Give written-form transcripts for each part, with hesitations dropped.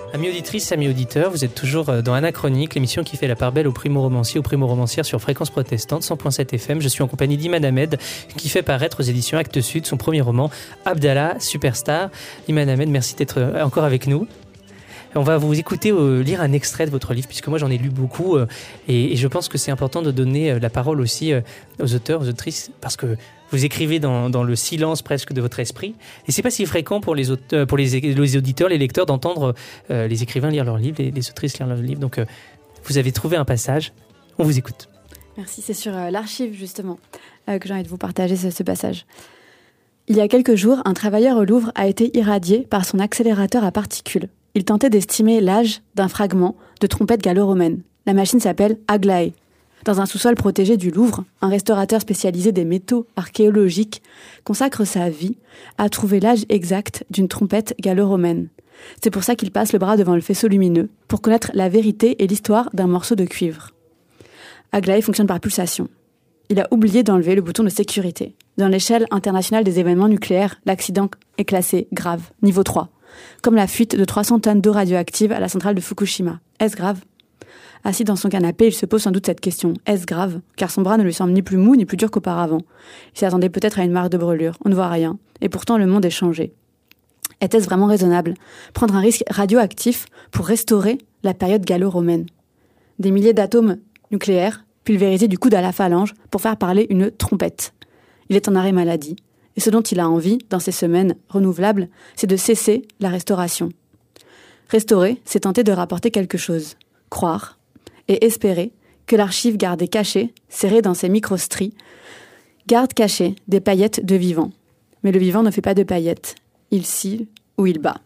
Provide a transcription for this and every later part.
Amis auditrices, amis auditeurs, vous êtes toujours dans Anachronique, l'émission qui fait la part belle aux primo-romanciers, aux primo-romancières sur Fréquence Protestante 100.7 FM. Je suis en compagnie d'Iman Ahmed qui fait paraître aux éditions Actes Sud son premier roman, Abdallah, Superstar. Iman Ahmed, merci d'être encore avec nous. On va vous écouter lire un extrait de votre livre, puisque moi j'en ai lu beaucoup et je pense que c'est important de donner la parole aussi aux auteurs, aux autrices, parce que vous écrivez dans le silence presque de votre esprit. Et c'est pas si fréquent pour les auditeurs, les lecteurs, d'entendre les écrivains lire leurs livres, les autrices lire leurs livres. Donc vous avez trouvé un passage, on vous écoute. Merci, c'est sur l'archive justement que j'ai envie de vous partager ce passage. Il y a quelques jours, un travailleur au Louvre a été irradié par son accélérateur à particules. Il tentait d'estimer l'âge d'un fragment de trompette gallo-romaine. La machine s'appelle Aglaé. Dans un sous-sol protégé du Louvre, un restaurateur spécialisé des métaux archéologiques consacre sa vie à trouver l'âge exact d'une trompette gallo-romaine. C'est pour ça qu'il passe le bras devant le faisceau lumineux, pour connaître la vérité et l'histoire d'un morceau de cuivre. Aglaé fonctionne par pulsation. Il a oublié d'enlever le bouton de sécurité. Dans l'échelle internationale des événements nucléaires, l'accident est classé grave, niveau 3. Comme la fuite de 300 tonnes d'eau radioactive à la centrale de Fukushima. Est-ce grave ? Assis dans son canapé, il se pose sans doute cette question. Est-ce grave ? Car son bras ne lui semble ni plus mou ni plus dur qu'auparavant. Il s'attendait peut-être à une marque de brûlure. On ne voit rien. Et pourtant, le monde est changé. Était-ce vraiment raisonnable ? Prendre un risque radioactif pour restaurer la période gallo-romaine ? Des milliers d'atomes nucléaires pulvérisés du coude à la phalange pour faire parler une trompette. Il est en arrêt maladie. Et ce dont il a envie, dans ces semaines renouvelables, c'est de cesser la restauration. Restaurer, c'est tenter de rapporter quelque chose. Croire et espérer que l'archive gardée cachée, serrée dans ses microstries, garde cachée des paillettes de vivant. Mais le vivant ne fait pas de paillettes. Il scille ou il bat.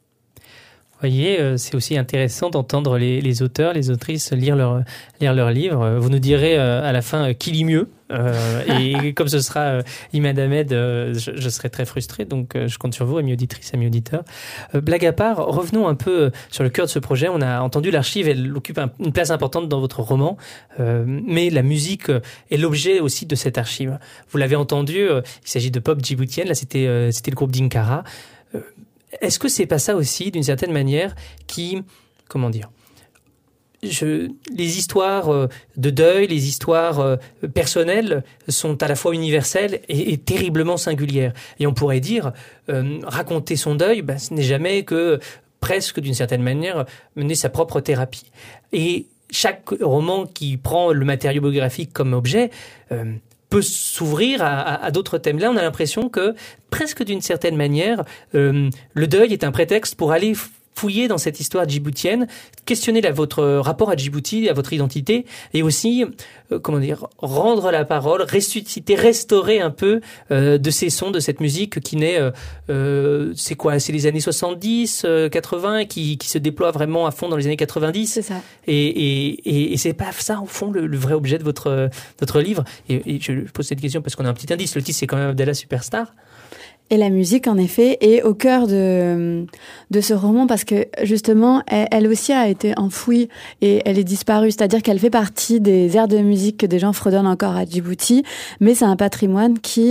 Vous voyez, c'est aussi intéressant d'entendre les auteurs, les autrices lire leurs livres. Vous nous direz à la fin qui lit mieux. Et comme ce sera Iman Ahmed, je serai très frustré. Donc je compte sur vous, amis auditrices, amis auditeurs. Blague à part, revenons un peu sur le cœur de ce projet. On a entendu l'archive, elle occupe une place importante dans votre roman. Mais la musique est l'objet aussi de cette archive. Vous l'avez entendu, il s'agit de pop djiboutienne. Là, c'était le groupe Dinkara. Est-ce que c'est pas ça aussi, d'une certaine manière, qui, comment dire, les histoires de deuil, les histoires personnelles sont à la fois universelles et terriblement singulières. Et on pourrait dire, raconter son deuil, ce n'est jamais que, presque d'une certaine manière, mener sa propre thérapie. Et chaque roman qui prend le matériau biographique comme objet peut s'ouvrir à d'autres thèmes. Là, on a l'impression que, presque d'une certaine manière, le deuil est un prétexte pour aller fouiller dans cette histoire djiboutienne, questionner votre rapport à Djibouti, à votre identité, et aussi, rendre la parole, ressusciter, restaurer un peu de ces sons, de cette musique qui naît, c'est quoi ? C'est les années 70, 80, qui se déploie vraiment à fond dans les années 90. C'est ça. Et c'est pas ça, au fond, le vrai objet de votre livre. Et je pose cette question parce qu'on a un petit indice. Le titre, c'est quand même Abdallah Superstar. Et la musique, en effet, est au cœur de ce roman parce que, justement, elle aussi a été enfouie et elle est disparue. C'est-à-dire qu'elle fait partie des airs de musique que des gens fredonnent encore à Djibouti, mais c'est un patrimoine qui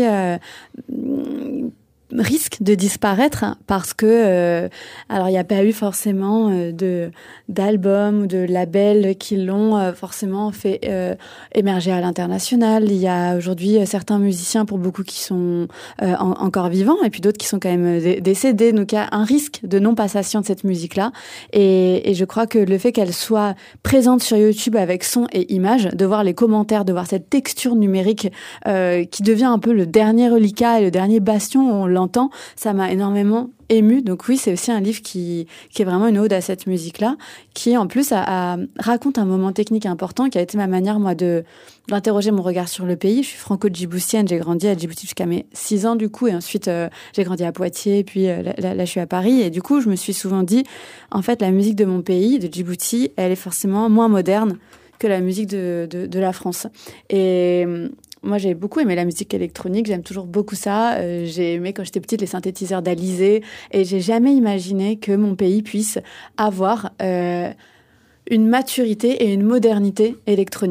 risque de disparaître parce que alors il n'y a pas eu forcément d'albums ou de labels qui l'ont forcément fait émerger à l'international. Il y a aujourd'hui certains musiciens, pour beaucoup, qui sont encore vivants et puis d'autres qui sont quand même décédés. Donc il y a un risque de non-passation de cette musique-là et je crois que le fait qu'elle soit présente sur YouTube avec son et images, de voir les commentaires, de voir cette texture numérique qui devient un peu le dernier reliquat et le dernier bastion où on l'entend, ça m'a énormément émue. Donc oui, c'est aussi un livre qui est vraiment une ode à cette musique-là, qui en plus raconte un moment technique important, qui a été ma manière, moi, d'interroger mon regard sur le pays. Je suis franco-djiboutienne, j'ai grandi à Djibouti jusqu'à mes 6 ans du coup, et ensuite j'ai grandi à Poitiers, puis là je suis à Paris, et du coup je me suis souvent dit, en fait, la musique de mon pays, de Djibouti, elle est forcément moins moderne que la musique de la France. Et moi, j'ai beaucoup aimé la musique électronique, j'aime toujours beaucoup ça. J'ai aimé, quand j'étais petite, les synthétiseurs d'Alizé, et j'ai jamais imaginé que mon pays puisse avoir une maturité et une modernité électronique.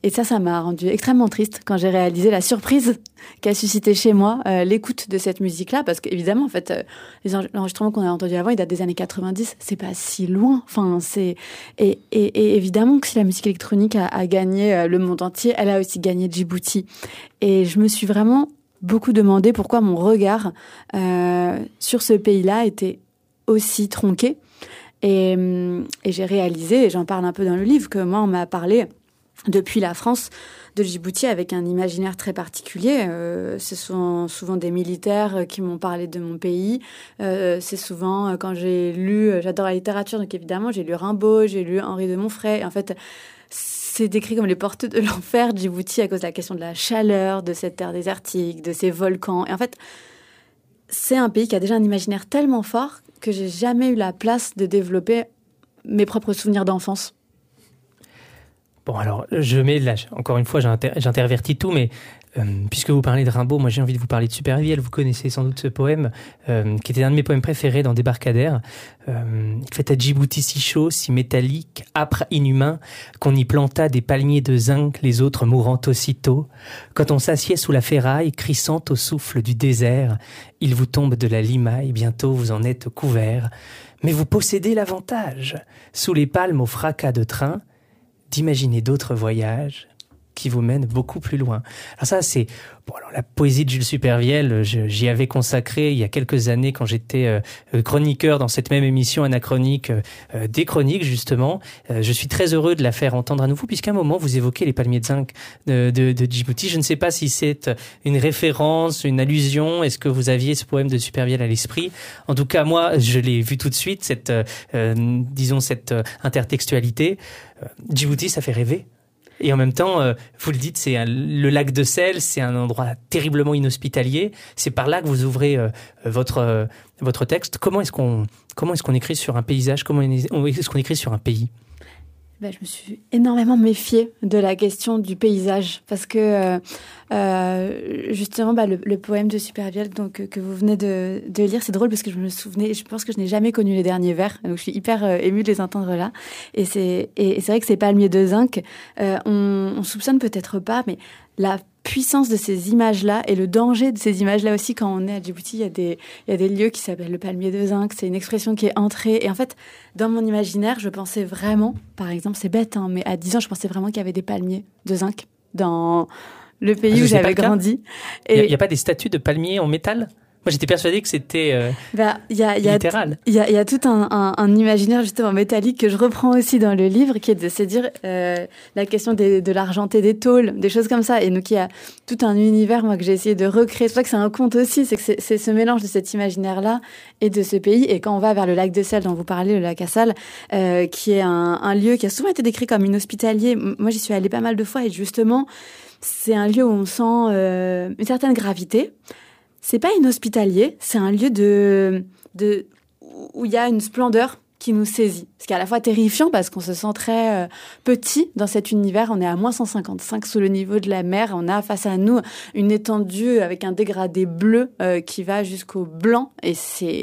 ça m'a rendu extrêmement triste quand j'ai réalisé la surprise qu'a suscité chez moi l'écoute de cette musique-là, parce qu'évidemment, en fait, l'enregistrement qu'on a entendu avant, il date des années 90, c'est pas si loin. Enfin, et évidemment que si la musique électronique a gagné le monde entier, elle a aussi gagné Djibouti. Et je me suis vraiment beaucoup demandé pourquoi mon regard sur ce pays-là était aussi tronqué. Et j'ai réalisé, et j'en parle un peu dans le livre, que moi, on m'a parlé depuis la France de Djibouti avec un imaginaire très particulier. Ce sont souvent des militaires qui m'ont parlé de mon pays. C'est souvent quand j'ai lu, j'adore la littérature, donc évidemment j'ai lu Rimbaud, j'ai lu Henri de Monfray. Et en fait, c'est décrit comme les portes de l'enfer, Djibouti, à cause de la question de la chaleur, de cette terre désertique, de ces volcans. Et en fait, c'est un pays qui a déjà un imaginaire tellement fort que j'ai jamais eu la place de développer mes propres souvenirs d'enfance. Bon, alors, encore une fois, j'intervertis tout, mais puisque vous parlez de Rimbaud, moi j'ai envie de vous parler de Supervielle. Vous connaissez sans doute ce poème, qui était un de mes poèmes préférés dans Débarcadère. Il fait à Djibouti si chaud, si métallique, âpre, inhumain, qu'on y planta des palmiers de zinc, les autres mourant aussitôt. Quand on s'assied sous la ferraille, crissant au souffle du désert, il vous tombe de la limaille, bientôt vous en êtes couvert. Mais vous possédez l'avantage, sous les palmes au fracas de train, d'imaginer d'autres voyages qui vous mènent beaucoup plus loin. Alors ça, c'est... Bon, alors la poésie de Jules Supervielle, j'y avais consacré il y a quelques années quand j'étais chroniqueur dans cette même émission anachronique des chroniques, justement. Je suis très heureux de la faire entendre à nouveau, puisqu'à un moment, vous évoquez les palmiers de zinc de Djibouti. Je ne sais pas si c'est une référence, une allusion. Est-ce que vous aviez ce poème de Supervielle à l'esprit? En tout cas, moi, je l'ai vu tout de suite, cette intertextualité. Djibouti, ça fait rêver. Et en même temps, vous le dites, c'est le lac de sel, c'est un endroit terriblement inhospitalier. C'est par là que vous ouvrez votre texte. Comment est-ce qu'on écrit sur un paysage? Comment est-ce qu'on écrit sur un pays? Je me suis énormément méfiée de la question du paysage parce que justement le poème de Supervielle que vous venez de lire, c'est drôle parce que je pense que je n'ai jamais connu les derniers vers, donc je suis hyper émue de les entendre là. Et c'est vrai que ces palmiers de zinc, on soupçonne peut-être pas, mais la puissance de ces images-là et le danger de ces images-là aussi quand on est à Djibouti, il y a des lieux qui s'appellent le palmier de zinc, c'est une expression qui est entrée. Et en fait, dans mon imaginaire, je pensais vraiment, par exemple, c'est bête, hein, mais à 10 ans, je pensais vraiment qu'il y avait des palmiers de zinc dans le pays où j'avais grandi. Il n'y a pas des statues de palmiers en métal? Moi, j'étais persuadée que c'était littéral. Il y a tout un imaginaire justement métallique que je reprends aussi dans le livre, qui est de se dire la question de l'argenté des tôles, des choses comme ça. Et donc, il y a tout un univers, moi, que j'ai essayé de recréer. C'est pour ça que c'est un conte aussi, c'est que c'est ce mélange de cet imaginaire-là et de ce pays. Et quand on va vers le lac de sel dont vous parlez, le lac Assal, qui est un lieu qui a souvent été décrit comme inhospitalier. Moi, j'y suis allée pas mal de fois et justement, c'est un lieu où on sent une certaine gravité. C'est pas inhospitalier, c'est un lieu où il y a une splendeur qui nous saisit. Ce qui est à la fois terrifiant parce qu'on se sent très petit dans cet univers. On est à moins 155 sous le niveau de la mer. On a face à nous une étendue avec un dégradé bleu qui va jusqu'au blanc. Et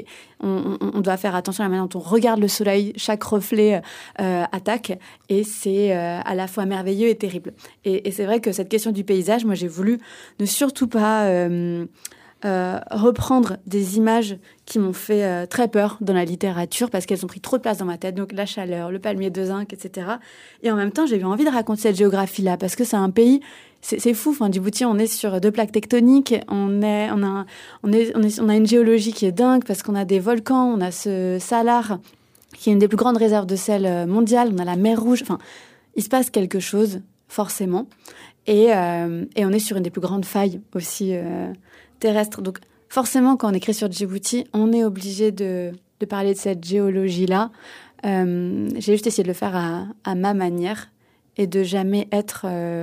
on doit faire attention à la manière dont on regarde le soleil. Chaque reflet attaque. Et c'est à la fois merveilleux et terrible. Et c'est vrai que cette question du paysage, moi j'ai voulu ne surtout pas... reprendre des images qui m'ont fait très peur dans la littérature parce qu'elles ont pris trop de place dans ma tête, donc la chaleur, le palmier de zinc, etc. Et en même temps, j'ai eu envie de raconter cette géographie-là parce que c'est un pays, c'est fou. Enfin, Djibouti, on est sur 2 plaques tectoniques, on a une géologie qui est dingue parce qu'on a des volcans, on a ce Salar qui est une des plus grandes réserves de sel mondiales, on a la mer Rouge. Enfin, il se passe quelque chose forcément, et on est sur une des plus grandes failles aussi. Terrestre. Donc, forcément, quand on écrit sur Djibouti, on est obligé de parler de cette géologie-là. J'ai juste essayé de le faire à ma manière et de jamais être...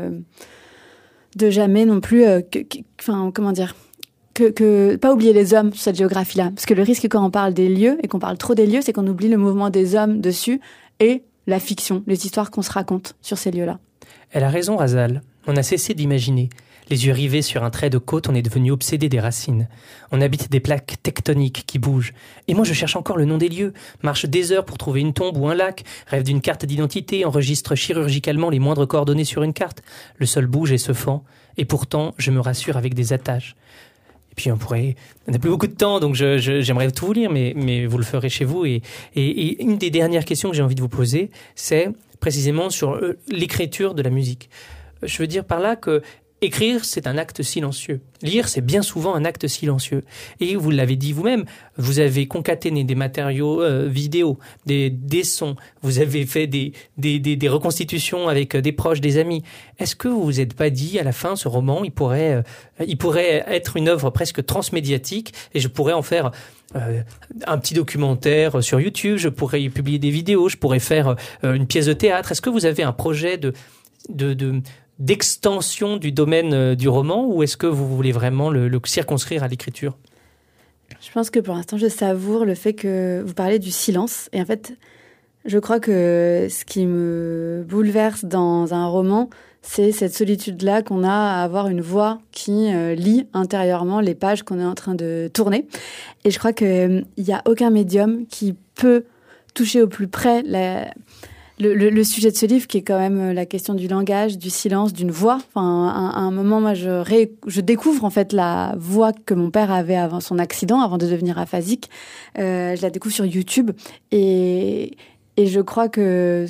de jamais non plus... comment dire pas oublier les hommes sur cette géographie-là. Parce que le risque quand on parle des lieux et qu'on parle trop des lieux, c'est qu'on oublie le mouvement des hommes dessus et la fiction, les histoires qu'on se raconte sur ces lieux-là. Elle a raison, Razal. On a cessé d'imaginer. Les yeux rivés sur un trait de côte, on est devenu obsédé des racines. On habite des plaques tectoniques qui bougent. Et moi, je cherche encore le nom des lieux, marche des heures pour trouver une tombe ou un lac, rêve d'une carte d'identité, enregistre chirurgicalement les moindres coordonnées sur une carte. Le sol bouge et se fend, et pourtant, je me rassure avec des attaches. Et puis on n'a plus beaucoup de temps, donc j'aimerais tout vous lire, mais vous le ferez chez vous. Et une des dernières questions que j'ai envie de vous poser, c'est précisément sur l'écriture de la musique. Je veux dire par là que écrire, c'est un acte silencieux. Lire, c'est bien souvent un acte silencieux. Et vous l'avez dit vous-même, vous avez concaténé des matériaux vidéo, des sons, vous avez fait des reconstitutions avec des proches, des amis. Est-ce que vous vous êtes pas dit, à la fin, ce roman, il pourrait être une œuvre presque transmédiatique et je pourrais en faire un petit documentaire sur YouTube, je pourrais y publier des vidéos, je pourrais faire une pièce de théâtre. Est-ce que vous avez un projet d'extension du domaine du roman ou est-ce que vous voulez vraiment le circonscrire à l'écriture ? Je pense que pour l'instant, je savoure le fait que vous parlez du silence. Et en fait, je crois que ce qui me bouleverse dans un roman, c'est cette solitude-là qu'on a à avoir une voix qui lit intérieurement les pages qu'on est en train de tourner. Et je crois qu'il n'y a aucun médium qui peut toucher au plus près le sujet de ce livre, qui est quand même la question du langage, du silence, d'une voix. Enfin, à un moment, moi, je découvre en fait la voix que mon père avait avant son accident, avant de devenir aphasique. Je la découvre sur YouTube et je crois que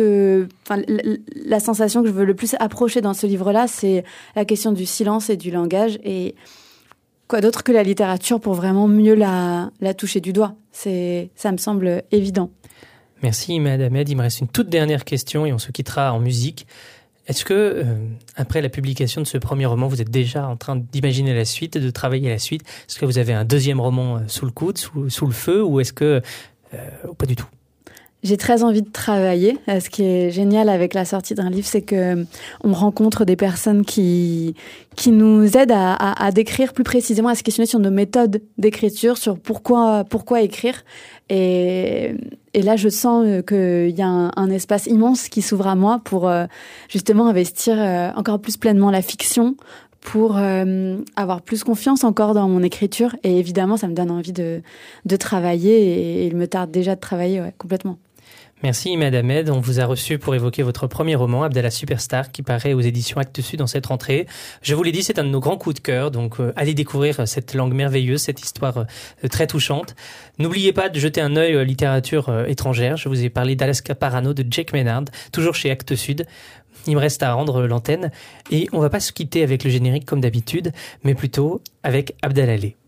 la sensation que je veux le plus approcher dans ce livre-là, c'est la question du silence et du langage. Et quoi d'autre que la littérature pour vraiment mieux la toucher du doigt. Ça me semble évident. Merci Imad Ahmed. Il me reste une toute dernière question et on se quittera en musique. Est-ce que, après la publication de ce premier roman, vous êtes déjà en train d'imaginer la suite, de travailler la suite ? Est-ce que vous avez un deuxième roman sous le coude, sous le feu, ou est-ce que... pas du tout ? J'ai très envie de travailler. Ce qui est génial avec la sortie d'un livre, c'est que on rencontre des personnes qui nous aident à décrire plus précisément, à se questionner sur nos méthodes d'écriture, sur pourquoi écrire. Et là, je sens qu'il y a un espace immense qui s'ouvre à moi pour justement investir encore plus pleinement la fiction, pour avoir plus confiance encore dans mon écriture. Et évidemment, ça me donne envie de travailler et il me tarde déjà de travailler, ouais, complètement. Merci Imad Ahmed. On vous a reçu pour évoquer votre premier roman, Abdallah Superstar, qui paraît aux éditions Actes Sud en cette rentrée. Je vous l'ai dit, c'est un de nos grands coups de cœur, donc allez découvrir cette langue merveilleuse, cette histoire très touchante. N'oubliez pas de jeter un œil à la littérature étrangère. Je vous ai parlé d'Alaska Parano de Jake Maynard, toujours chez Actes Sud. Il me reste à rendre l'antenne et on va pas se quitter avec le générique comme d'habitude, mais plutôt avec Abdallah.